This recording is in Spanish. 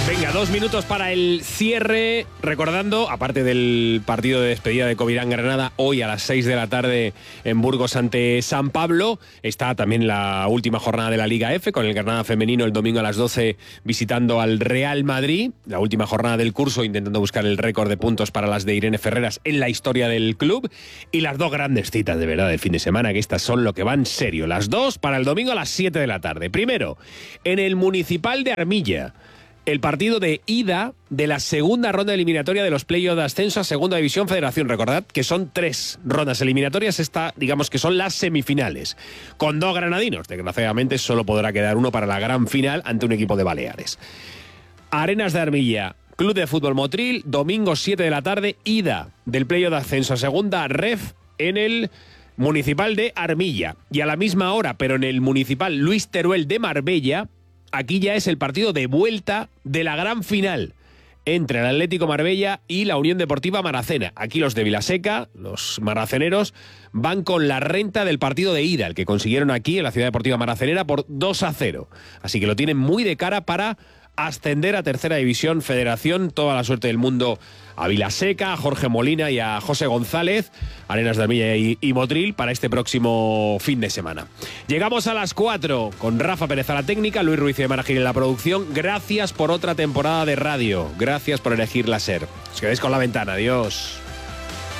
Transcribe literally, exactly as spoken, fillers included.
Venga, dos minutos para el cierre. Recordando, aparte del partido de despedida de Covirán Granada, hoy a las seis de la tarde en Burgos ante San Pablo, está también la última jornada de la Liga F, con el Granada femenino el domingo a las doce visitando al Real Madrid. La última jornada del curso, intentando buscar el récord de puntos para las de Irene Ferreras en la historia del club. Y las dos grandes citas de verdad del fin de semana, que estas son lo que van serio. Las dos para el domingo a las siete de la tarde. Primero, en el Municipal de Armilla, el partido de ida de la segunda ronda eliminatoria de los playoffs de ascenso a Segunda División Federación. Recordad que son tres rondas eliminatorias, esta, digamos que son las semifinales, con dos granadinos. Desgraciadamente solo podrá quedar uno para la gran final ante un equipo de Baleares. Arenas de Armilla, Club de Fútbol Motril, domingo siete de la tarde, ida del playoff de ascenso a Segunda Ref en el Municipal de Armilla. Y a la misma hora, pero en el Municipal Luis Teruel de Marbella, aquí ya es el partido de vuelta de la gran final entre el Atlético Marbella y la Unión Deportiva Maracena. Aquí los de Vilaseca, los maraceneros, van con la renta del partido de ida, el que consiguieron aquí en la Ciudad Deportiva Maracenera por dos a cero. Así que lo tienen muy de cara para ascender a Tercera División Federación. Toda la suerte del mundo a Vilaseca, a Jorge Molina y a José González, Arenas de Armilla y, y Motril, para este próximo fin de semana. Llegamos a las cuatro con Rafa Pérez a la técnica, Luis Ruiz y de Maragil en la producción. Gracias por otra temporada de radio. Gracias por elegir la SER. Os quedáis con La Ventana. Adiós.